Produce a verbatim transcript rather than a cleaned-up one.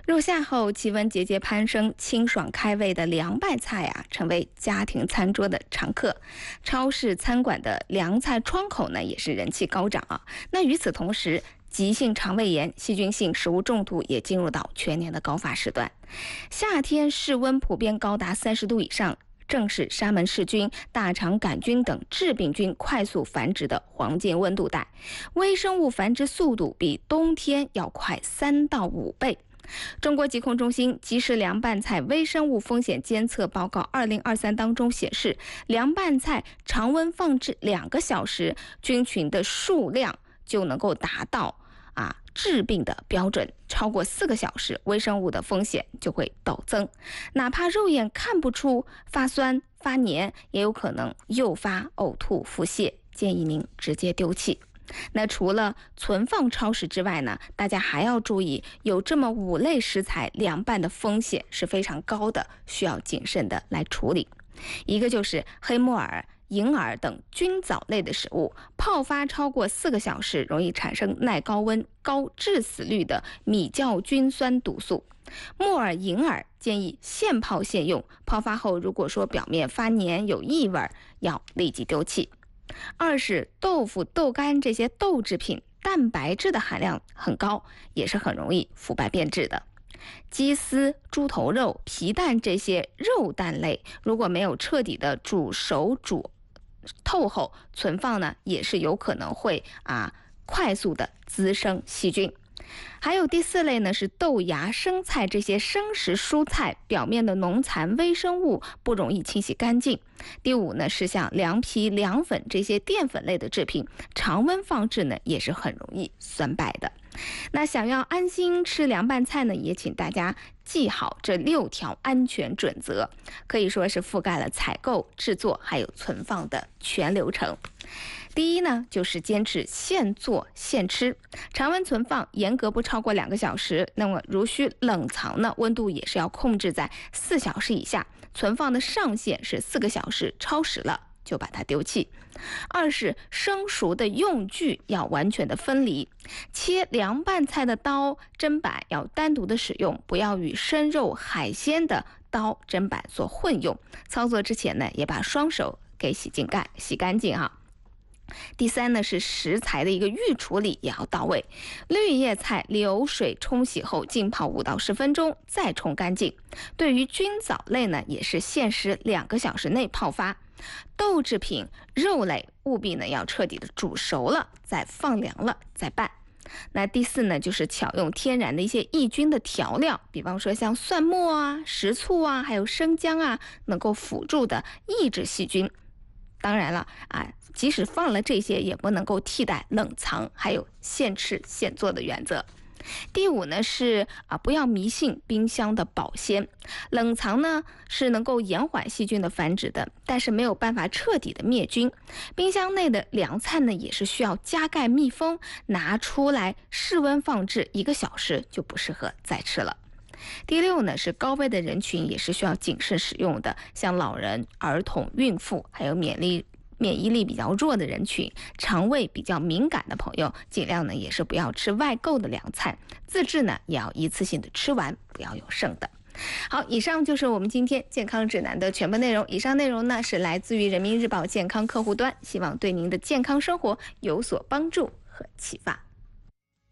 入夏后气温节节攀升，清爽开胃的凉拌菜啊，成为家庭餐桌的常客。超市餐馆的凉菜窗口呢，也是人气高涨啊。那与此同时，急性肠胃炎、细菌性食物中毒也进入到全年的高发时段。夏天室温普遍高达三十度以上，正是沙门氏菌、大肠杆菌等致病菌快速繁殖的黄金温度带，微生物繁殖速度比冬天要快三到五倍。中国疾控中心即时凉拌菜微生物风险监测报告二零二三当中显示，凉拌菜常温放置两个小时，菌群的数量就能够达到啊致病的标准，超过四个小时，微生物的风险就会陡增。哪怕肉眼看不出发酸发黏，也有可能诱发呕吐腹泻，建议您直接丢弃。那除了存放超市之外呢，大家还要注意，有这么五类食材凉拌的风险是非常高的，需要谨慎的来处理。一个就是黑木耳、银耳等菌藻类的食物，泡发超过四个小时，容易产生耐高温、高致死率的米酵菌酸毒素。木耳、银耳建议现泡现用，泡发后如果说表面发黏有异味，要立即丢弃。二是豆腐、豆干这些豆制品，蛋白质的含量很高，也是很容易腐败变质的。鸡丝、猪头肉、皮蛋这些肉蛋类，如果没有彻底的煮熟煮透后存放呢，也是有可能会啊快速的滋生细菌。还有第四类呢，是豆芽、生菜这些生食蔬菜，表面的农残微生物不容易清洗干净。第五呢，是像凉皮、凉粉这些淀粉类的制品，常温放置呢也是很容易酸败的。那想要安心吃凉拌菜呢，也请大家记好这六条安全准则，可以说是覆盖了采购、制作还有存放的全流程。第一呢，就是坚持现做现吃，常温存放严格不超过两个小时。那么如需冷藏呢，温度也是要控制在四小时以下，存放的上限是四个小时，超时了就把它丢弃。二是生熟的用具要完全的分离，切凉拌菜的刀、砧板要单独的使用，不要与生肉、海鲜的刀、砧板所混用。操作之前呢，也把双手给洗净干洗干净哈。第三呢，是食材的一个预处理也要到位，绿叶菜流水冲洗后浸泡五到十分钟，再冲干净。对于菌藻类呢，也是限时两个小时内泡发。豆制品、肉类务必呢要彻底的煮熟了，再放凉了再拌。那第四呢，就是巧用天然的一些抑菌的调料，比方说像蒜末啊、食醋啊，还有生姜啊，能够辅助的抑制细菌。当然了啊，即使放了这些，也不能够替代冷藏还有现吃现做的原则。第五呢是啊，不要迷信冰箱的保鲜，冷藏呢是能够延缓细菌的繁殖的，但是没有办法彻底的灭菌。冰箱内的凉菜呢也是需要加盖密封，拿出来室温放置一个小时就不适合再吃了。第六呢是高危的人群也是需要谨慎使用的，像老人、儿童、孕妇，还有免疫免疫力比较弱的人群，肠胃比较敏感的朋友，尽量呢也是不要吃外购的凉菜，自制呢也要一次性的吃完，不要有剩的。好，以上就是我们今天健康指南的全部内容。以上内容呢是来自于人民日报健康客户端，希望对您的健康生活有所帮助和启发。